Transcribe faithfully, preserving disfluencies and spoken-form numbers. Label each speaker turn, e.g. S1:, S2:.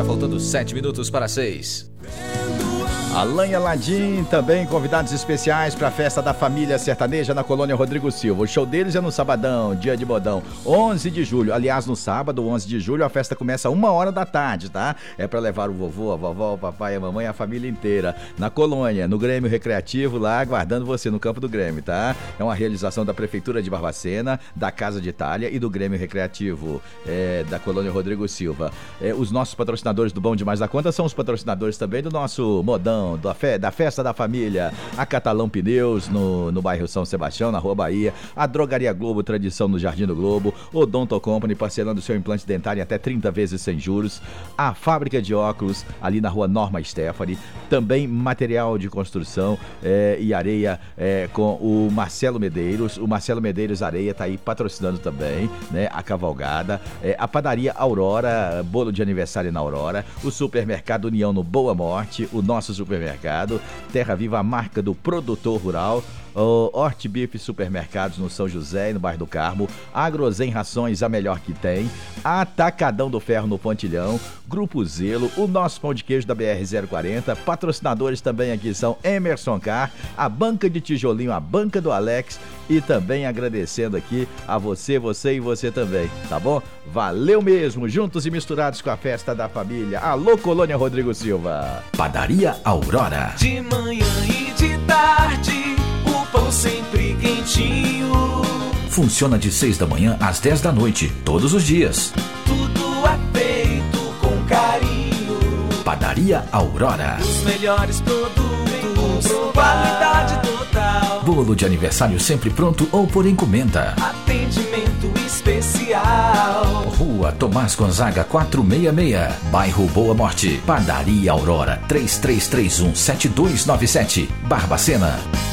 S1: faltando sete minutos para seis.
S2: Alan e Aladim, também convidados especiais para a festa da família sertaneja na Colônia Rodrigo Silva. O show deles é no sabadão, dia de modão, onze de julho. Aliás, no sábado, onze de julho, a festa começa uma hora da tarde, tá? É para levar o vovô, a vovó, o papai, a mamãe, a família inteira na Colônia, no Grêmio Recreativo, lá aguardando você no campo do Grêmio, tá? É uma realização da Prefeitura de Barbacena, da Casa de Itália e do Grêmio Recreativo é, da Colônia Rodrigo Silva. É, os nossos patrocinadores do Bom Demais da Conta são os patrocinadores também do nosso modão, Da, fe, da festa da família, a Catalão Pneus no, no bairro São Sebastião, na Rua Bahia, a Drogaria Globo, tradição no Jardim do Globo, o Odonto Company, parcelando seu implante dentário em até trinta vezes sem juros, a Fábrica de Óculos, ali na Rua Norma Stephanie, também material de construção é, e areia é, com o Marcelo Medeiros, o Marcelo Medeiros Areia tá aí patrocinando também, né, a cavalgada, é, a Padaria Aurora, bolo de aniversário na Aurora, o Supermercado União no Boa Morte, o nosso supermercado Terra Viva, a marca do produtor rural, o Hortbife Supermercados no São José, no bairro do Carmo, Agrozen Rações, a melhor que tem, Atacadão do Ferro no Pontilhão, Grupo Zelo, o nosso pão de queijo da B R zero quarenta, patrocinadores também aqui são Emerson Car, a Banca de Tijolinho, a Banca do Alex, e também agradecendo aqui a você, você e você também, tá bom? Valeu mesmo, juntos e misturados com a festa da família. Alô, Colônia Rodrigo Silva.
S3: Padaria Aurora.
S4: De manhã e de tarde, o pão sempre quentinho.
S3: Funciona de seis da manhã às dez da noite, todos os dias.
S4: Tudo é feito com carinho.
S3: Padaria Aurora.
S4: Os melhores produtos, qualidade total.
S3: Bolo de aniversário sempre pronto ou por encomenda.
S4: Atendimento especial.
S3: Rua Tomás Gonzaga quatrocentos e sessenta e seis, bairro Boa Morte. Padaria Aurora, três três três um, sete dois nove sete, Barbacena.